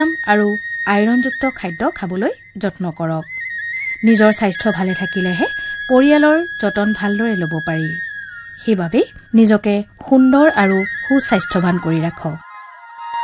আৰু আইৰণযুক্ত খাদ্য খাবলৈ যত্ন কৰক। নিজৰ স্বাস্থ্য ভালে থাকিলেহে পৰিয়ালৰ যতন ভালদৰে ল'ব পাৰি। সেইবাবে নিজকে সুন্দৰ আৰু সুস্বাস্থ্যৱান কৰি ৰাখক।